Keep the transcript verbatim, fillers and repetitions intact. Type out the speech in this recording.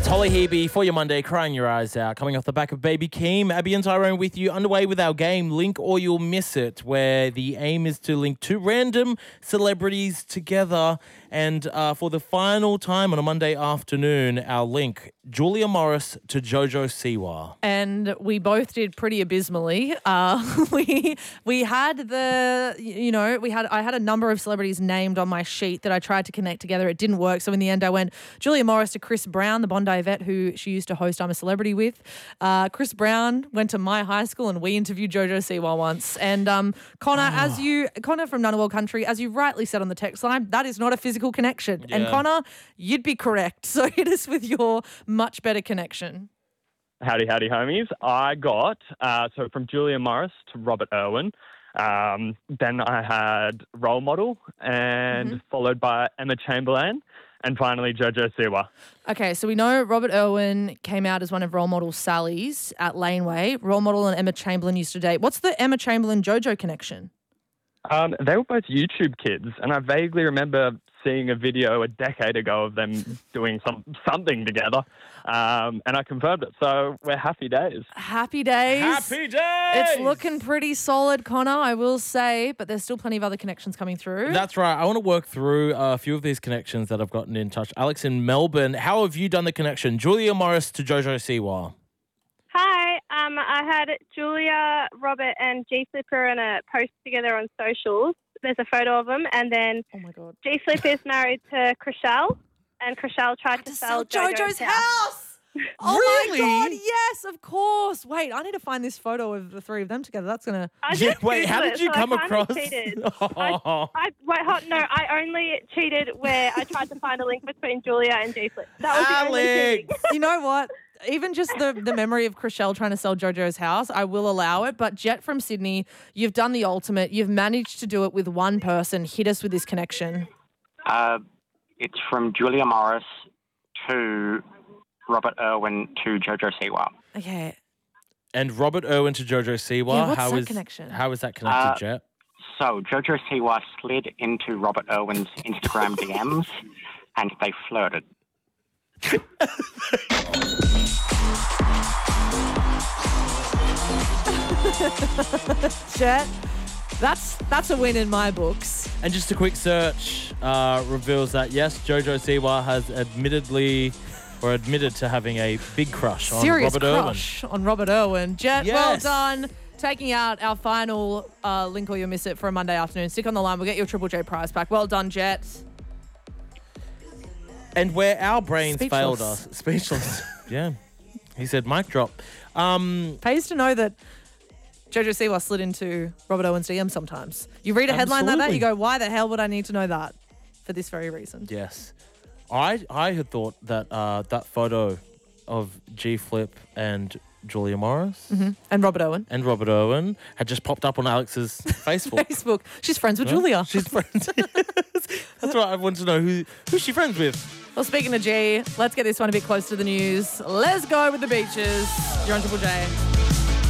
It's Holly Hebe for your Monday, crying your eyes out. Coming off the back of Baby Keem, Abby and Tyrone with you, underway with our game, Link or You'll Miss It, where the aim is to link two random celebrities together. And uh, for the final time on a Monday afternoon, our link, Julia Morris to Jojo Siwa. And we both did pretty abysmally. Uh, we we had the, you know, we had I had a number of celebrities named on my sheet that I tried to connect together. It didn't work. So in the end, I went Julia Morris to Chris Brown, the Bondi vet who she used to host I'm a Celebrity with. Uh, Chris Brown went to my high school and we interviewed Jojo Siwa once. And um, Connor, oh. as you, Connor from Ngunnawal Country, as you rightly said on the text line, that is not a physical connection. Yeah. And Connor, you'd be correct. So hit us with your much better connection. Howdy, howdy, homies. I got, uh, so from Julia Morris to Robert Irwin. Um, then I had Role Model and mm-hmm. followed by Emma Chamberlain and finally Jojo Siwa. Okay, so we know Robert Irwin came out as one of Role Model Sally's at Laneway. Role Model and Emma Chamberlain used to date. What's the Emma Chamberlain-Jojo connection? Um, they were both YouTube kids, and I vaguely remember seeing a video a decade ago of them doing some something together, um, and I confirmed it. So we're happy days. Happy days. Happy days. It's looking pretty solid, Connor, I will say, but there's still plenty of other connections coming through. That's right. I want to work through a few of these connections that I've gotten in touch. Alex in Melbourne, how have you done the connection? Julia Morris to Jojo Siwa. Hi, um, I had Julia, Robert and G Flipper in a post together on socials. There's a photo of them, and then oh my God. G Flipper is married to Chriselle, and Chriselle tried to, to sell, sell Jojo's, Jojo's house. house. Oh really? my God, yes, of course. Wait, I need to find this photo of the three of them together. That's going to... Yeah, wait, how did you so come I across... Cheated. Oh. I, I, wait, hold, no, I only cheated where I tried to find a link between Julia and G Flip. That was the only cheating. You know what? Even just the, the memory of Chriselle trying to sell Jojo's house, I will allow it. But Jet from Sydney, you've done the ultimate. You've managed to do it with one person. Hit us with this connection. Uh, it's from Julia Morris to Robert Irwin to Jojo Siwa. Okay. And Robert Irwin to Jojo Siwa. Yeah, what's how that is, connection? How is that connected, Uh, Jet? So Jojo Siwa slid into Robert Irwin's Instagram D Ms and they flirted. Jet, that's that's a win in my books. And just a quick search uh, reveals that, yes, Jojo Siwa has admittedly or admitted to having a big crush on Serious Robert Irwin. crush on Robert Irwin. Jet, Yes. well done. Taking out our final uh, link or you'll miss it for a Monday afternoon. Stick on the line. We'll get your Triple J prize back. Well done, Jet. And where our brains Speechless. failed us. Speechless. Yeah. He said, mic drop. Um, Pays to know that Jojo Siwa slid into Robert Irwin's D M sometimes. You read a headline like that, Absolutely. you go, why the hell would I need to know that? For this very reason. yes. I I had thought that uh, that photo of G Flip and Julia Morris Mm-hmm. And Robert Irwin. and Robert Irwin had just popped up on Alex's Facebook. Facebook. She's friends with Yeah, Julia. She's friends. That's right. I want to know who who's she friends with. Well, speaking of G, let's get this one a bit close to the news. Let's go with the beaches. You're on Triple J.